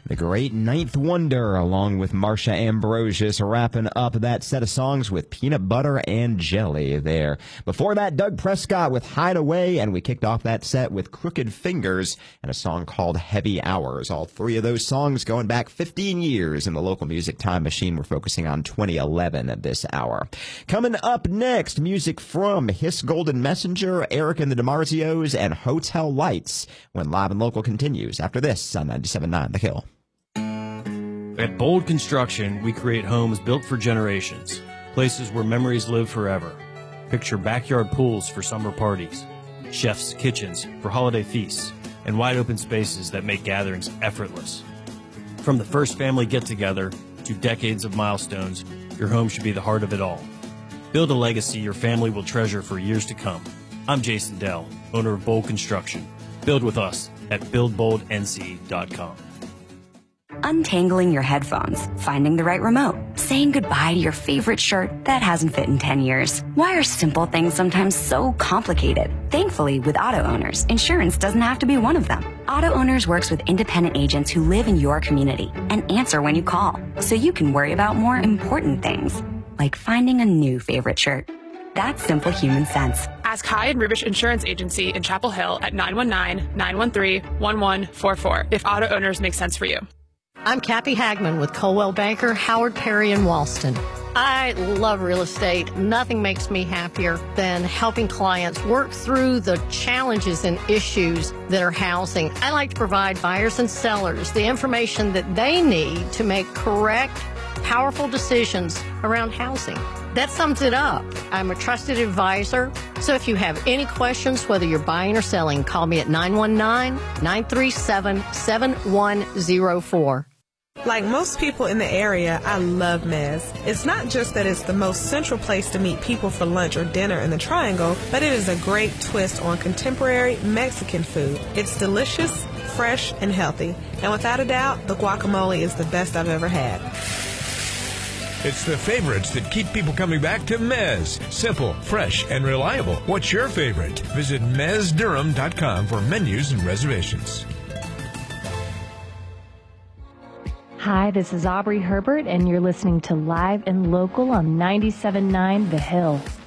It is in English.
The great Ninth Wonder, along with Marsha Ambrosius, wrapping up that set of songs with Peanut Butter and Jelly there. Before that, Doug Prescott with Hideaway, and we kicked off that set with Crooked Fingers and a song called Heavy Hours. All three of those songs going back 15 years in the local music time machine. We're focusing on 2011 at this hour. Coming up next, music from Hiss Golden Messenger, Eric and the DiMarzios, and Hotel Lights, when Live and Local continues after this on 97.9 The Hill. At Bold Construction, we create homes built for generations, places where memories live forever. Picture backyard pools for summer parties, chefs' kitchens for holiday feasts, and wide open spaces that make gatherings effortless. From the first family get-together to decades of milestones, your home should be the heart of it all. Build a legacy your family will treasure for years to come. I'm Jason Dell, owner of Bold Construction. Build with us at buildboldnc.com. Untangling your headphones, finding the right remote, saying goodbye to your favorite shirt that hasn't fit in 10 years. Why are simple things sometimes so complicated? Thankfully, with Auto Owners, insurance doesn't have to be one of them. Auto Owners works with independent agents who live in your community and answer when you call, so you can worry about more important things, like finding a new favorite shirt. That's simple human sense. Ask Hyde Rubish Insurance Agency in Chapel Hill at 919-913-1144 if Auto Owners make sense for you. I'm Kathy Hagman with Coldwell Banker, Howard Perry, and Walston. I love real estate. Nothing makes me happier than helping clients work through the challenges and issues that are housing. I like to provide buyers and sellers the information that they need to make correct, powerful decisions around housing. That sums it up. I'm a trusted advisor, so if you have any questions, whether you're buying or selling, call me at 919-937-7104. Like most people in the area, I love Mez. It's not just that it's the most central place to meet people for lunch or dinner in the Triangle, but it is a great twist on contemporary Mexican food. It's delicious, fresh, and healthy. And without a doubt, the guacamole is the best I've ever had. It's the favorites that keep people coming back to Mez. Simple, fresh, and reliable. What's your favorite? Visit MezDurham.com for menus and reservations. Hi, this is Aubrey Herbert, and you're listening to Live and Local on 97.9 The Hill.